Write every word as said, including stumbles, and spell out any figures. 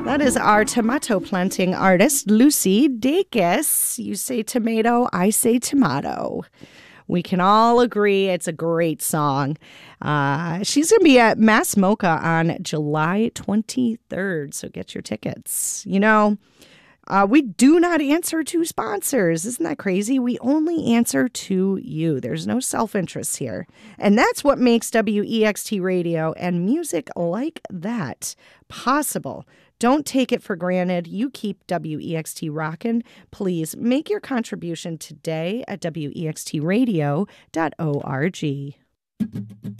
That is our tomato planting artist, Lucy Dacus. You say tomato, I say tomato. We can all agree it's a great song. Uh, she's going to be at Mass Mocha on July twenty-third, so get your tickets. You know, uh, we do not answer to sponsors. Isn't that crazy? We only answer to you. There's no self-interest here. And that's what makes W E X T Radio and music like that possible. Don't take it for granted. You keep W E X T rocking. Please make your contribution today at W E X T radio dot org.